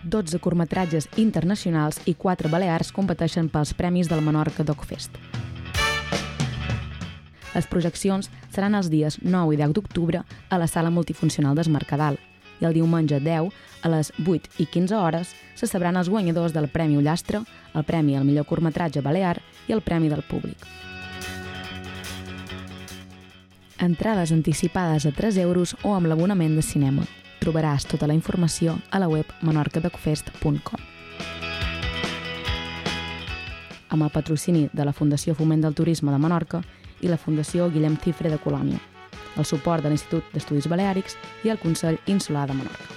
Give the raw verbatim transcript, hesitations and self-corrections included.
dotze curtmetratges internacionals i quatre balears competeixen pels premis del Menorca DocFest. Les projeccions seran els dies nou i deu d'octubre a la sala multifuncional d'Es Mercadal i el diumenge deu a les vuit i quinze hores se sabran els guanyadors del Premi Ullastre, el Premi al millor curtmetratge balear i el Premi del Públic. Entrades anticipades a tres euros o amb l'abonament de cinema. Trobaràs tota la informació a la web menorca doc fest punt com. Amb el patrocini de la Fundació Foment del Turisme de Menorca i la Fundació Guillem Cifre de Colònia, el suport de l'Institut d'Estudis Baleàrics i el Consell Insular de Menorca.